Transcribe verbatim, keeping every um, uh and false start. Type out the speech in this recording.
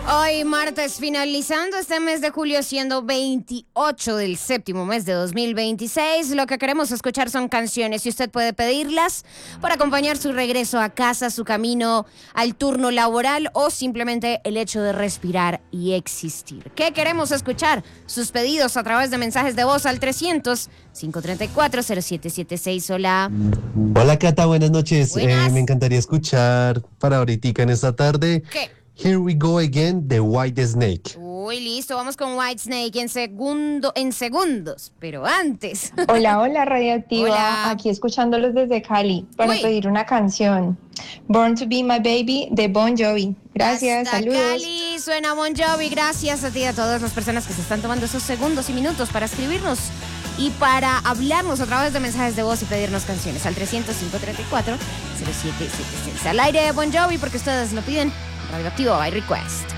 Hoy martes, finalizando este mes de julio, siendo veintiocho del séptimo mes de dos mil veintiséis. Lo que queremos escuchar son canciones y usted puede pedirlas para acompañar su regreso a casa, su camino al turno laboral o simplemente el hecho de respirar y existir. ¿Qué queremos escuchar? Sus pedidos a través de mensajes de voz al trescientos, cinco treinta y cuatro, cero siete siete seis. Hola. Hola Cata, buenas noches. Buenas. Eh, me encantaría escuchar para ahorita en esta tarde ¿Qué? Here We Go Again de White Snake. Uy, listo, vamos con White Snake en segundo, en segundos, pero antes. Hola, hola Radioactiva, Hola. aquí escuchándolos desde Cali para Uy. pedir una canción, Born to Be My Baby de Bon Jovi. Gracias, Hasta saludos. Cali, suena Bon Jovi. Gracias a ti y a todas las personas que se están tomando esos segundos y minutos para escribirnos y para hablarnos a través de mensajes de voz y pedirnos canciones al trescientos, cinco treinta y cuatro, cero siete siete seis. Al aire de Bon Jovi porque ustedes lo piden. Radioactivo by Request.